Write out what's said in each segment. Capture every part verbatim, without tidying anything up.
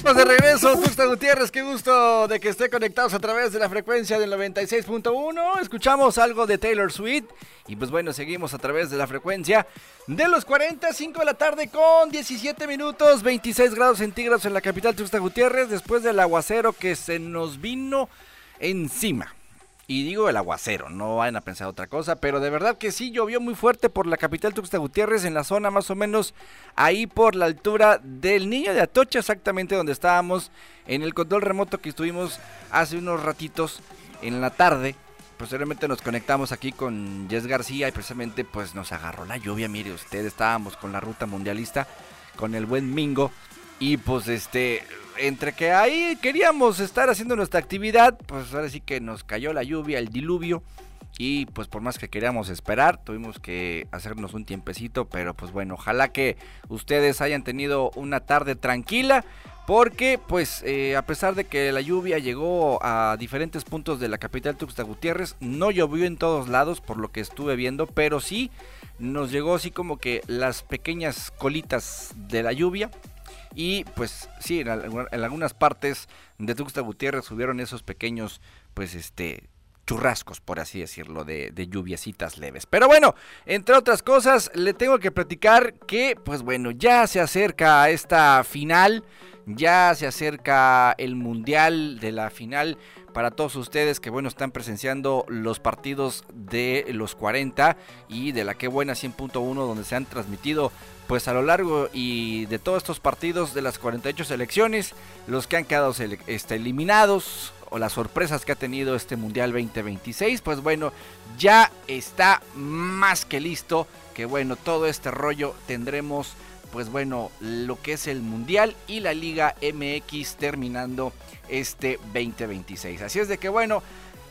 Estamos de regreso, Tuxtla Gutiérrez, qué gusto de que esté conectados a través de la frecuencia del noventa y seis punto uno. Escuchamos algo de Taylor Swift y pues bueno, seguimos a través de la frecuencia de los cuarenta, cinco de la tarde con diecisiete minutos, veintiséis grados centígrados en la capital Tuxtla Gutiérrez, después del aguacero que se nos vino encima. Y digo el aguacero, no vayan a pensar otra cosa, pero de verdad que sí llovió muy fuerte por la capital Tuxtla Gutiérrez, en la zona más o menos ahí por la altura del Niño de Atocha, exactamente donde estábamos en el control remoto que estuvimos hace unos ratitos en la tarde. Posteriormente nos conectamos aquí con Jess García y precisamente pues nos agarró la lluvia, mire usted, estábamos con la ruta mundialista, con el buen Mingo. Y pues este, entre que ahí queríamos estar haciendo nuestra actividad, pues ahora sí que nos cayó la lluvia, el diluvio. Y pues por más que queríamos esperar, tuvimos que hacernos un tiempecito. Pero pues bueno, ojalá que ustedes hayan tenido una tarde tranquila. Porque pues eh, a pesar de que la lluvia llegó a diferentes puntos de la capital Tuxtla Gutiérrez, no llovió en todos lados por lo que estuve viendo. Pero sí nos llegó así como que las pequeñas colitas de la lluvia. Y pues sí, en, en algunas partes de Tuxtla Gutiérrez subieron esos pequeños, pues este, churrascos, por así decirlo, de, de lluviecitas leves. Pero bueno, entre otras cosas, le tengo que platicar que, pues bueno, ya se acerca esta final, ya se acerca el mundial de la final. Para todos ustedes que bueno están presenciando los partidos de los cuarenta y de la Qué Buena cien punto uno, donde se han transmitido pues a lo largo y de todos estos partidos de las cuarenta y ocho selecciones, los que han quedado este, eliminados o las sorpresas que ha tenido este Mundial veinte veintiséis, pues bueno, ya está más que listo, que bueno, todo este rollo tendremos pues bueno, lo que es el Mundial y la Liga M X terminando este veinte veintiséis. Así es de que bueno,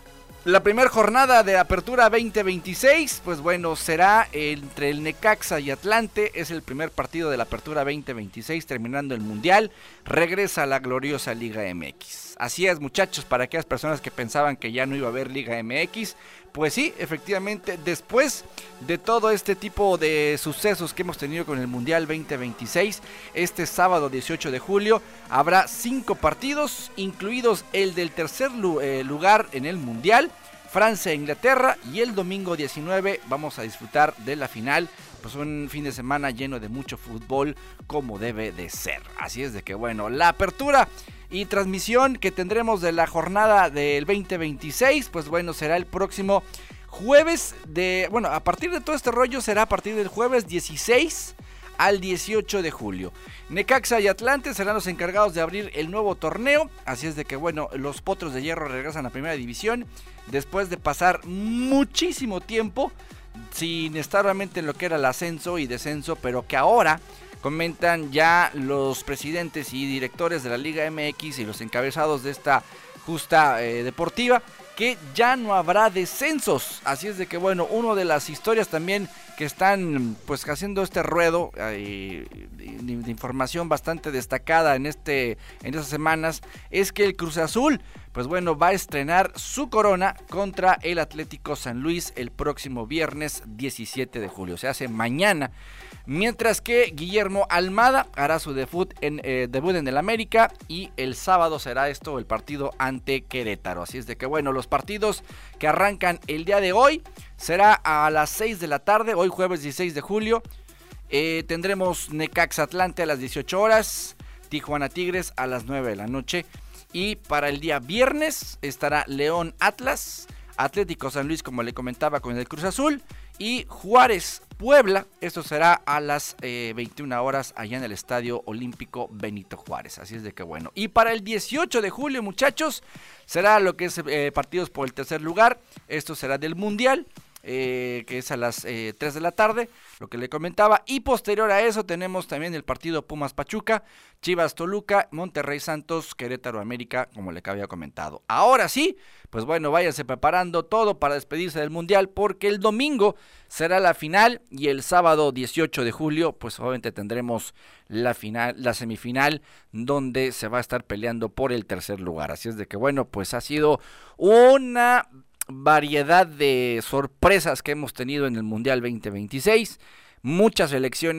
la primera jornada de apertura veinte veintiséis, pues bueno, será entre el Necaxa y Atlante. Es el primer partido de la apertura veinte veintiséis, terminando el Mundial. Regresa a la gloriosa Liga M X. Así es, muchachos, para aquellas personas que pensaban que ya no iba a haber Liga M X, pues sí, efectivamente, después de todo este tipo de sucesos que hemos tenido con el Mundial veinte veintiséis, este sábado dieciocho de julio habrá cinco partidos, incluidos el del tercer lugar en el Mundial, Francia e Inglaterra, y el domingo diecinueve vamos a disfrutar de la final, pues un fin de semana lleno de mucho fútbol como debe de ser. Así es de que bueno, la apertura y transmisión que tendremos de la jornada del veinte veintiséis, pues bueno, será el próximo jueves de, bueno, a partir de todo este rollo será a partir del jueves dieciséis al dieciocho de julio. Necaxa y Atlante serán los encargados de abrir el nuevo torneo, así es de que bueno, los Potros de Hierro regresan a Primera División después de pasar muchísimo tiempo sin estar realmente en lo que era el ascenso y descenso, pero que ahora comentan ya los presidentes y directores de la Liga M X y los encabezados de esta justa eh, deportiva, que ya no habrá descensos. Así es de que bueno, una de las historias también que están pues haciendo este ruedo eh, de, de información bastante destacada en este en estas semanas es que el Cruz Azul pues bueno va a estrenar su corona contra el Atlético San Luis el próximo viernes diecisiete de julio, se hace mañana. Mientras que Guillermo Almada hará su debut en, eh, debut en el América, y el sábado será esto el partido ante Querétaro. Así es de que bueno, los partidos que arrancan el día de hoy será a las seis de la tarde, hoy jueves dieciséis de julio. Eh, tendremos Necaxa Atlante a las dieciocho horas, Tijuana Tigres a las nueve de la noche. Y para el día viernes estará León Atlas, Atlético San Luis, como le comentaba, con el Cruz Azul, y Juárez Puebla. Esto será a las eh, veintiuna horas allá en el Estadio Olímpico Benito Juárez. Así es de que bueno. Y para el dieciocho de julio, muchachos, será lo que es eh, partidos por el tercer lugar. Esto será del Mundial, eh, que es a las eh, tres de la tarde, lo que le comentaba. Y posterior a eso tenemos también el partido Pumas Pachuca, Chivas Toluca, Monterrey Santos, Querétaro América, como le había comentado. Ahora sí, pues bueno, váyanse preparando todo para despedirse del Mundial, porque el domingo será la final y el sábado dieciocho de julio, pues obviamente tendremos la final, la semifinal, donde se va a estar peleando por el tercer lugar. Así es de que bueno, pues ha sido una variedad de sorpresas que hemos tenido en el Mundial veinte veintiséis, muchas elecciones